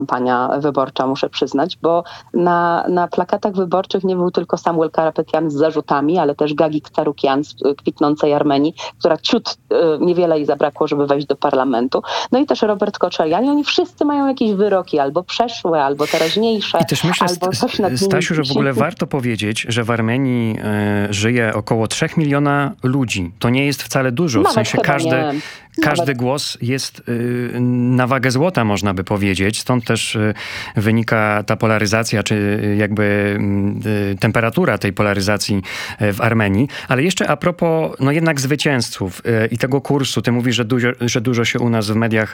kampania wyborcza, muszę przyznać, bo na plakatach wyborczych nie był tylko Samuel Karapetyan z zarzutami, ale też Gagik Tsarukyan z kwitnącej Armenii, która niewiele jej zabrakło, żeby wejść do parlamentu. No i też Robert Koczarian. Oni wszyscy mają jakieś wyroki, albo przeszłe, albo teraźniejsze. I też myślę, Stasiu, że w ogóle warto powiedzieć, że w Armenii żyje około 3 miliona ludzi. To nie jest wcale dużo. W sensie każdy głos jest na wagę złota, można by powiedzieć. Stąd też wynika ta polaryzacja, czy jakby temperatura tej polaryzacji w Armenii. Ale jeszcze a propos, no jednak zwycięzców i tego kursu. Ty mówisz, że dużo się u nas w mediach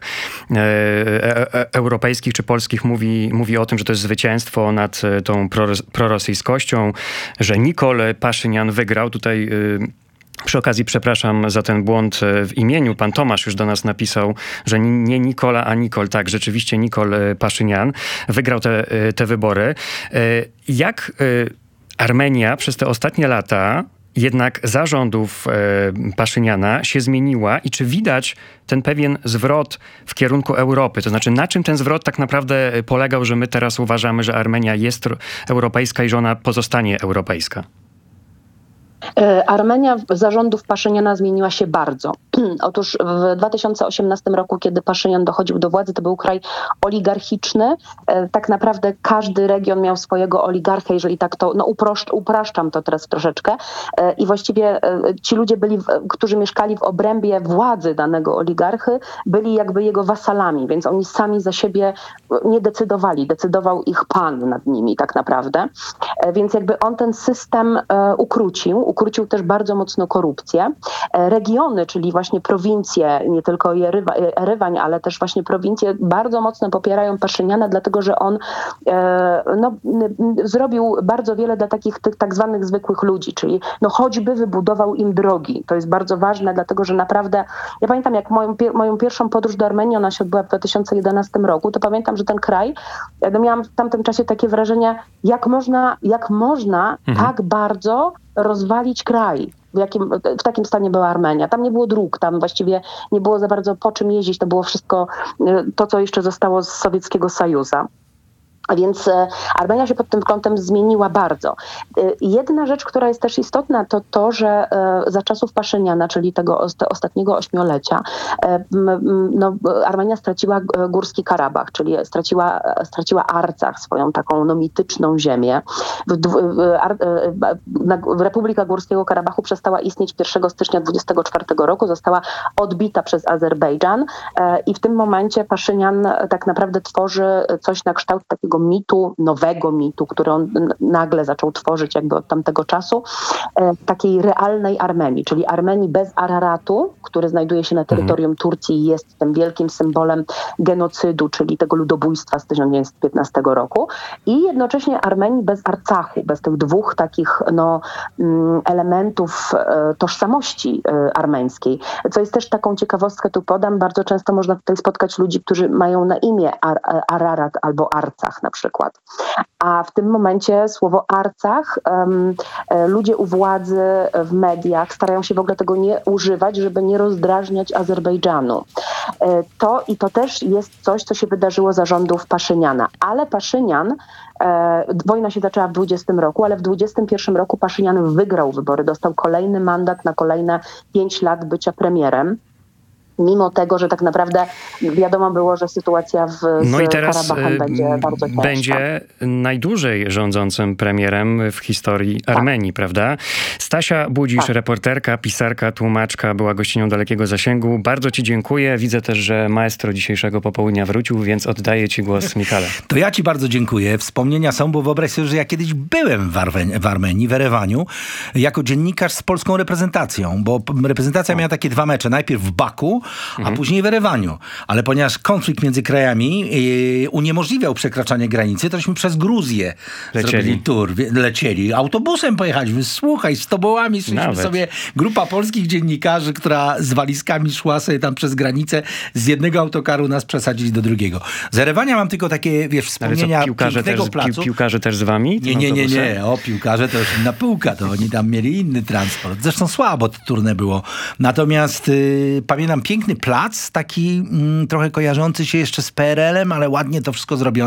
europejskich czy polskich mówi o tym, że to jest zwycięstwo nad tą prorosyjskością, że Nikol Paszynian wygrał. Tutaj przy okazji przepraszam za ten błąd w imieniu. Pan Tomasz już do nas napisał, że nie Nikola, a Nikol. Tak, rzeczywiście Nikol Paszynian wygrał te wybory. Jak Armenia przez te ostatnie lata jednak za rządów Paszyniana się zmieniła i czy widać ten pewien zwrot w kierunku Europy? To znaczy, na czym ten zwrot tak naprawdę polegał, że my teraz uważamy, że Armenia jest europejska i że ona pozostanie europejska? Armenia za rządów Paszyniana zmieniła się bardzo. Otóż w 2018 roku, kiedy Paszynian dochodził do władzy, to był kraj oligarchiczny. Tak naprawdę każdy region miał swojego oligarchę, jeżeli tak to, upraszczam to teraz troszeczkę. I właściwie ci ludzie którzy mieszkali w obrębie władzy danego oligarchy, byli jakby jego wasalami, więc oni sami za siebie nie decydowali. Decydował ich pan nad nimi tak naprawdę. Więc jakby on ten system ukrócił też bardzo mocno korupcję. Regiony, czyli właśnie prowincje, nie tylko Erywań, ale też właśnie prowincje bardzo mocno popierają Paszyniana, dlatego że on zrobił bardzo wiele dla tych tak zwanych zwykłych ludzi, czyli choćby wybudował im drogi. To jest bardzo ważne, dlatego że naprawdę, ja pamiętam jak moją pierwszą podróż do Armenii, ona się odbyła w 2011 roku, to pamiętam, że ten kraj, miałam w tamtym czasie takie wrażenie, jak można tak bardzo rozwalić kraj. W takim stanie była Armenia. Tam nie było dróg, tam właściwie nie było za bardzo po czym jeździć. To było wszystko to, co jeszcze zostało z Sowieckiego Sojuza. A więc Armenia się pod tym kątem zmieniła bardzo. Jedna rzecz, która jest też istotna, to to, że za czasów Paszyniana, czyli tego ostatniego ośmiolecia, Armenia straciła Górski Karabach, czyli straciła Arcach, swoją taką mityczną ziemię. Republika Górskiego Karabachu przestała istnieć 1 stycznia 1924 roku, została odbita przez Azerbejdżan i w tym momencie Paszynian tak naprawdę tworzy coś na kształt takiego nowego mitu, który on nagle zaczął tworzyć jakby od tamtego czasu, takiej realnej Armenii, czyli Armenii bez Araratu, który znajduje się na terytorium Turcji i jest tym wielkim symbolem genocydu, czyli tego ludobójstwa z 1915 roku i jednocześnie Armenii bez Arcachu, bez tych dwóch takich elementów tożsamości armeńskiej. Co jest też taką ciekawostkę tu podam, bardzo często można tutaj spotkać ludzi, którzy mają na imię Ararat albo Arcach na przykład. A w tym momencie słowo Arcach ludzie u władzy w mediach starają się w ogóle tego nie używać, żeby nie rozdrażniać Azerbejdżanu. To też jest coś, co się wydarzyło za rządów Paszyniana. Ale Paszynian, wojna się zaczęła w 20 roku, ale w 21 roku Paszynian wygrał wybory, dostał kolejny mandat na kolejne 5 lat bycia premierem. Mimo tego, że tak naprawdę wiadomo było, że sytuacja z Karabachem będzie bardzo ciężka. Będzie najdłużej rządzącym premierem w historii Armenii, prawda? Stasia Budzisz, reporterka, pisarka, tłumaczka, była gościnią Dalekiego Zasięgu. Bardzo ci dziękuję. Widzę też, że maestro dzisiejszego popołudnia wrócił, więc oddaję ci głos, Michale. To ja ci bardzo dziękuję. Wspomnienia są, bo wyobraź sobie, że ja kiedyś byłem w Armenii, w Erewaniu, jako dziennikarz z polską reprezentacją, bo reprezentacja miała takie 2 mecze. Najpierw w Baku, a później w Erewaniu. Ale ponieważ konflikt między krajami uniemożliwiał przekraczanie granicy, tośmy przez Gruzję zrobili tour. Lecieli. Autobusem pojechaliśmy. Słuchaj, z tobołami szliśmy sobie. Grupa polskich dziennikarzy, która z walizkami szła sobie tam przez granicę. Z jednego autokaru nas przesadzili do drugiego. Z Erewania mam tylko takie, wspomnienia pięknego placu. Piłkarze też z wami? Nie. Piłkarze to już inna półka. To oni tam mieli inny transport. Zresztą słabo to tournée było. Natomiast pamiętam pięknie piękny plac, taki trochę kojarzący się jeszcze z PRL-em, ale ładnie to wszystko zrobione.